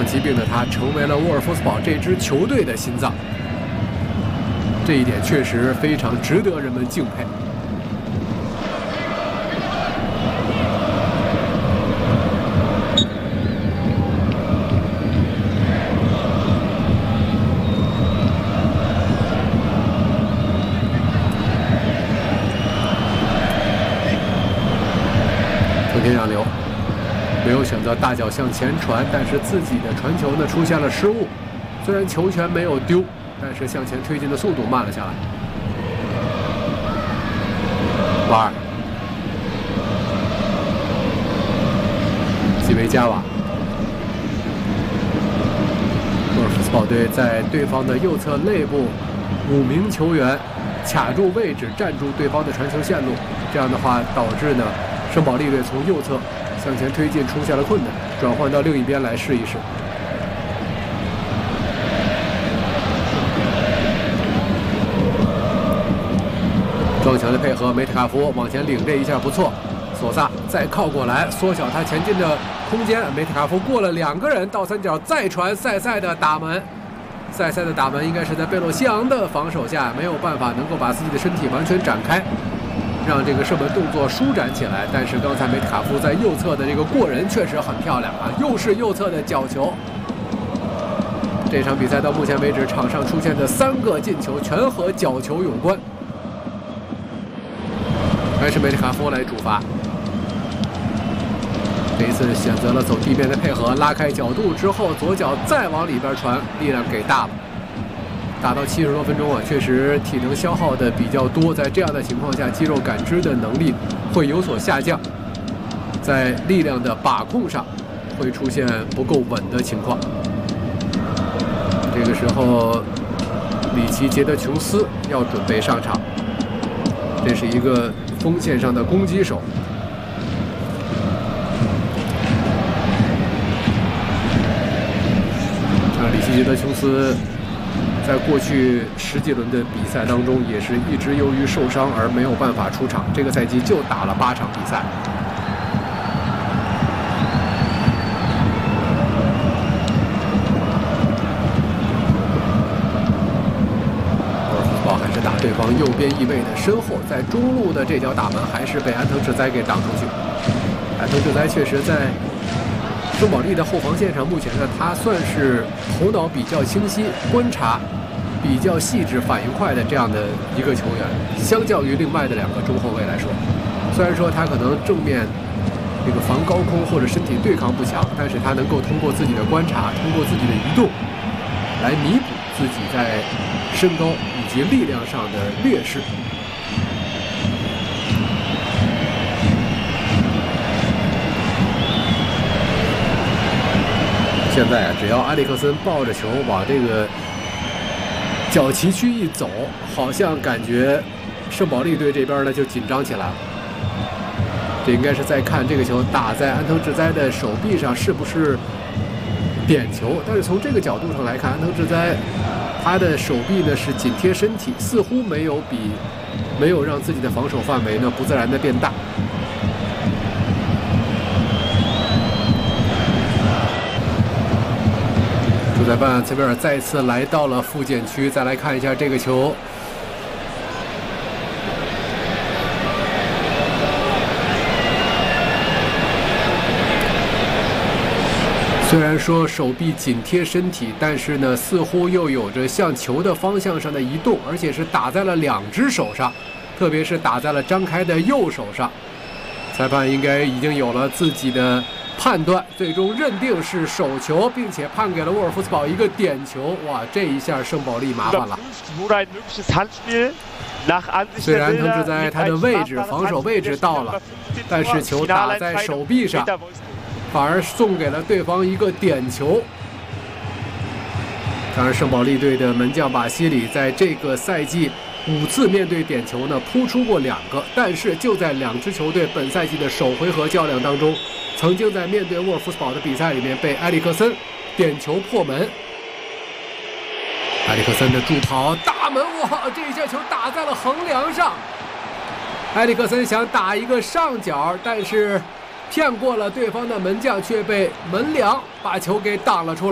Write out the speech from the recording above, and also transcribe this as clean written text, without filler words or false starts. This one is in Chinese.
脏疾病的他，成为了沃尔夫斯堡这支球队的心脏。这一点确实非常值得人们敬佩。中间让流，没有选择大脚向前传，但是自己的传球呢出现了失误。虽然球权没有丢，但是向前推进的速度慢了下来。瓦尔，基维加瓦，沃尔夫斯堡队在对方的右侧内部5名球员卡住位置，站住对方的传球线路。这样的话，导致呢圣保利队从右侧向前推进出现了困难，转换到另一边来试一试。撞墙的配合，梅特卡夫往前领这一下不错，索萨再靠过来，缩小他前进的空间。梅特卡夫过了2个人，倒三角再传，塞塞的打门。塞塞的打门应该是在贝洛西昂的防守下没有办法能够把自己的身体完全展开，让这个射门动作舒展起来。但是刚才梅特卡夫在右侧的这个过人确实很漂亮啊，又是右侧的角球。这场比赛到目前为止，场上出现的3个进球全和角球有关。还是梅特卡夫来主罚，这一次选择了走地面的配合，拉开角度之后，左脚再往里边传，力量给大了。打到70多分钟啊，确实体能消耗的比较多，在这样的情况下，肌肉感知的能力会有所下降，在力量的把控上会出现不够稳的情况。这个时候，里奇·杰德琼斯要准备上场，这是一个锋线上的攻击手。里奇·杰德琼斯在过去10几轮的比赛当中，也是一直由于受伤而没有办法出场。这个赛季就打了8场比赛。沃尔夫斯堡还是打对方右边翼位的身后，在中路的这脚打门还是被安藤志哉给挡出去。安藤志哉确实在圣保利的后防线上，目前呢，他算是头脑比较清晰、观察比较细致、反应快的这样的一个球员。相较于另外的2个中后卫来说，虽然说他可能正面这个防高空或者身体对抗不强，但是他能够通过自己的观察，通过自己的移动，来弥补自己在身高以及力量上的劣势。现在啊，只要埃里克森抱着球往这个角旗区一走，好像感觉圣保利队这边呢就紧张起来了。这应该是在看这个球打在安藤志哉的手臂上是不是点球，但是从这个角度上来看，安藤志哉他的手臂呢是紧贴身体，似乎没有让自己的防守范围呢不自然的变大。主裁判茨维尔再次来到了复检区，再来看一下这个球。虽然说手臂紧贴身体，但是呢，似乎又有着向球的方向上的移动，而且是打在了2只手上，特别是打在了张开的右手上。裁判应该已经有了自己的判断，最终认定是手球，并且判给了沃尔夫斯堡一个点球。哇，这一下圣保利麻烦了。虽然安藤志哉他的位置防守位置到了，但是球打在手臂上，反而送给了对方一个点球。当然，圣保利队的门将巴西里在这个赛季5次面对点球呢，扑出过2个，但是就在2支球队本赛季的首回合较量当中，曾经在面对沃尔夫斯堡的比赛里面被埃里克森点球破门。埃里克森的助跑大门，哇，这一下球打在了横梁上。埃里克森想打一个上角，但是骗过了对方的门将，却被门梁把球给挡了出来。